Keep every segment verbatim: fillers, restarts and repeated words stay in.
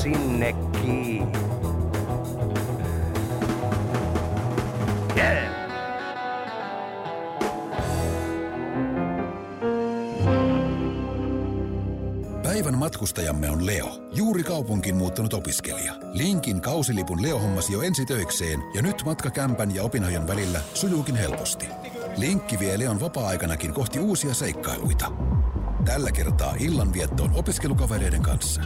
sinnekin. Yeah! Päivän matkustajamme on Leo, juuri kaupunkiin muuttanut opiskelija. Linkin kausilipun Leo hommasi jo ensi töikseen ja nyt matka kämpän ja opinahjon välillä sujuukin helposti. Linkki vie Leon vapaa-aikanakin kohti uusia seikkailuita. Tällä kertaa illanviettoon opiskelukavereiden kanssa.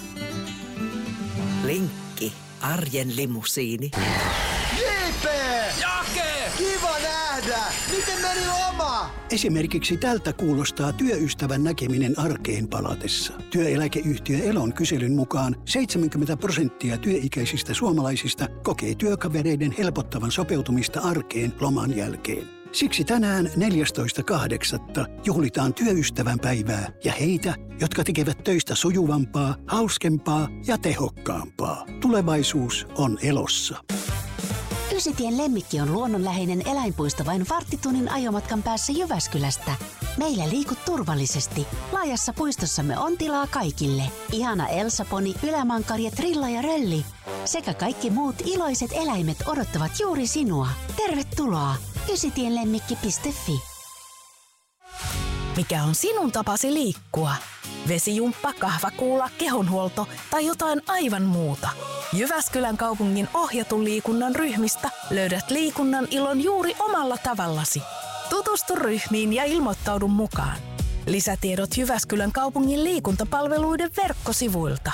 Linkki, arjen limusiini. J P! Jake! Kiva nähdä! Miten meni loma? Esimerkiksi tältä kuulostaa työystävän näkeminen arkeen palatessa. Työeläkeyhtiö Elon kyselyn mukaan seitsemänkymmentä prosenttia työikäisistä suomalaisista kokee työkavereiden helpottavan sopeutumista arkeen loman jälkeen. Siksi tänään neljästoista kahdeksatta juhlitaan työystävän päivää ja heitä, jotka tekevät töistä sujuvampaa, hauskempaa ja tehokkaampaa. Tulevaisuus on Elossa. Ysitien Lemmikki on luonnonläheinen eläinpuisto vain varttitunnin ajomatkan päässä Jyväskylästä. Meillä liikut turvallisesti. Laajassa puistossamme on tilaa kaikille. Ihana Elsa-poni, ylämankarja, Trilla ja Rölli sekä kaikki muut iloiset eläimet odottavat juuri sinua. Tervetuloa! ysitienlemmikki piste fi. Mikä on sinun tapasi liikkua? Vesijumppa, kahvakuula, kehonhuolto tai jotain aivan muuta? Jyväskylän kaupungin ohjatun liikunnan ryhmistä löydät liikunnan ilon juuri omalla tavallasi. Tutustu ryhmiin ja ilmoittaudu mukaan. Lisätiedot Jyväskylän kaupungin liikuntapalveluiden verkkosivuilta.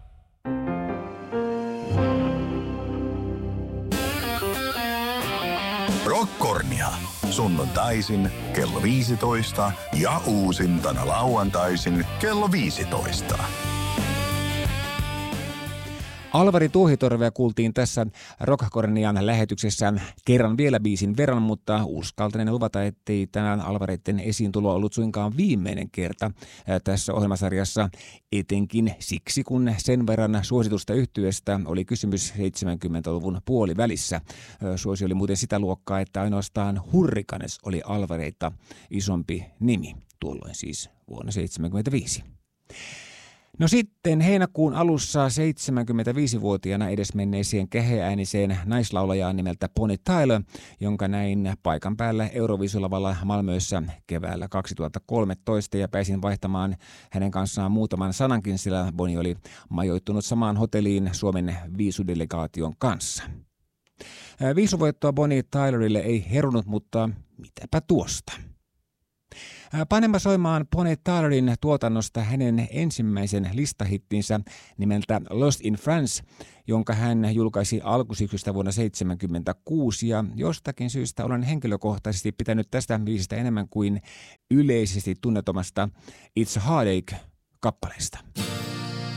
Rockkornia. Sunnuntaisin kello viisitoista ja uusintana lauantaisin kello viisitoista. Alvari Tuohitorvea kuultiin tässä Rockkornian lähetyksessä kerran vielä biisin verran, mutta uskaltanen luvata, ettei tänään Alvareiden esiintulo ollut suinkaan viimeinen kerta tässä ohjelmasarjassa, etenkin siksi, kun sen verran suositusta yhtyeestä oli kysymys seitsemänkymmentäluvun puolivälissä. Suosi oli muuten sitä luokkaa, että ainoastaan Hurrikanes oli Alvareita isompi nimi, tuolloin siis vuonna seitsemänkymmentäviisi. No sitten heinäkuun alussa seitsemänkymmentäviisivuotiaana edesmenneeseen keheääniseen naislaulajaan nimeltä Bonnie Tyler, jonka näin paikan päällä Euroviisulavalla Malmössä keväällä kaksituhattakolmetoista ja pääsin vaihtamaan hänen kanssaan muutaman sanankin, sillä Bonnie oli majoittunut samaan hotelliin Suomen viisudelegaation kanssa. Viisuvoittoa Bonnie Tylerille ei herunut, mutta mitäpä tuosta. Panemme soimaan Bonnie Tylerin tuotannosta hänen ensimmäisen listahittinsä nimeltä Lost in France, jonka hän julkaisi alkusyksystä vuonna seitsemänkymmentäkuusi, ja jostakin syystä olen henkilökohtaisesti pitänyt tästä biisistä enemmän kuin yleisesti tunnetomasta It's a Heartache -kappaleesta.